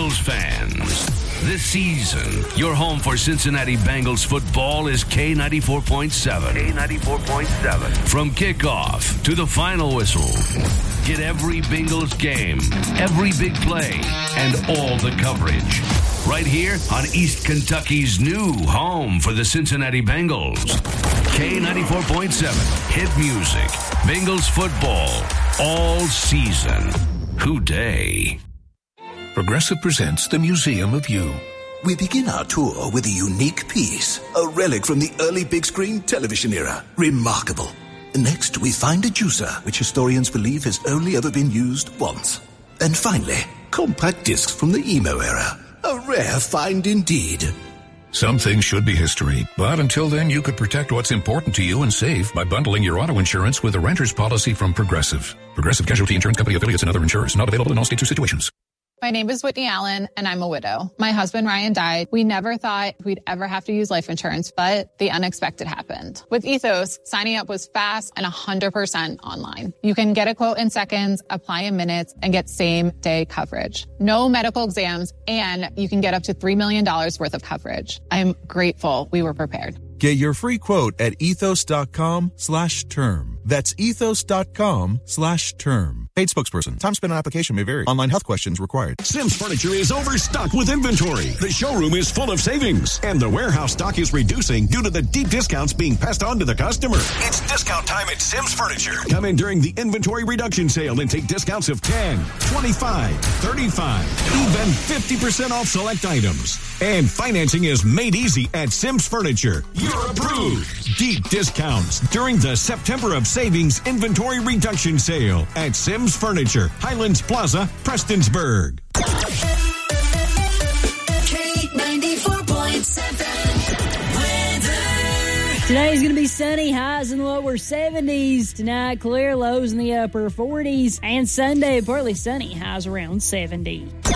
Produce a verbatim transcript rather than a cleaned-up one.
Bengals fans. This season, your home for Cincinnati Bengals football is K ninety-four point seven. K ninety-four point seven. From kickoff to the final whistle, get every Bengals game, every big play, and all the coverage. Right here on East Kentucky's new home for the Cincinnati Bengals. K ninety-four point seven. Hit music. Bengals football all season. Hooday. Progressive presents The Museum of You. We begin our tour with a unique piece, a relic from the early big screen television era. Remarkable. Next, we find a juicer, which historians believe has only ever been used once. And finally, compact discs from the emo era. A rare find indeed. Some things should be history, but until then, you could protect what's important to you and save by bundling your auto insurance with a renter's policy from Progressive. Progressive Casualty Insurance Company affiliates and other insurers. Not available in all states or situations. My name is Whitney Allen, and I'm a widow. My husband, Ryan, died. We never thought we'd ever have to use life insurance, but the unexpected happened. With Ethos, signing up was fast and one hundred percent online. You can get a quote in seconds, apply in minutes, and get same-day coverage. No medical exams, and you can get up to three million dollars worth of coverage. I'm grateful we were prepared. Get your free quote at ethos.com slash term. That's ethos.com slash term. Paid spokesperson. Time spent on application may vary. Online health questions required. Sims Furniture is overstocked with inventory. The showroom is full of savings, and the warehouse stock is reducing due to the deep discounts being passed on to the customer. It's discount time at Sims Furniture. Come in during the inventory reduction sale and take discounts of ten, twenty-five, thirty-five, even fifty percent off select items. And financing is made easy at Sims Furniture. You're approved. Deep discounts during the September of Savings Inventory Reduction Sale at Sims Furniture, Highlands Plaza, Prestonsburg. K ninety-four point seven weather. Today is going to be sunny, highs in the lower seventies. Tonight, clear, lows in the upper forties. And Sunday, partly sunny, highs around seventy.